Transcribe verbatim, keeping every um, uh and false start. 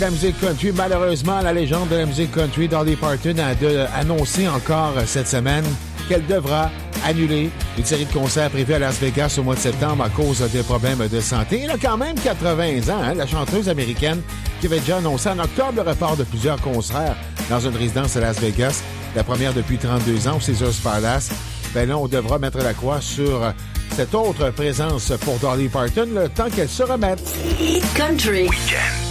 La musique country, malheureusement, la légende de la musique country, Dolly Parton, a de, annoncé encore cette semaine qu'elle devra annuler une série de concerts prévus à Las Vegas au mois de septembre à cause des problèmes de santé. Elle a quand même quatre-vingts ans, hein, la chanteuse américaine qui avait déjà annoncé en octobre le report de plusieurs concerts dans une résidence à Las Vegas, la première depuis trente-deux ans au Caesars Palace. Ben là, on devra mettre la croix sur cette autre présence pour Dolly Parton le temps qu'elle se remette. Country. Weekend.